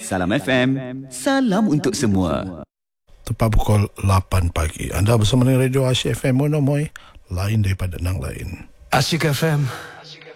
Salam FM, salam untuk semua. Tepat pukul 8 pagi. Anda bersama dengan Radio Asyik FM Mono Moy, lain daripada nang lain. Asyik FM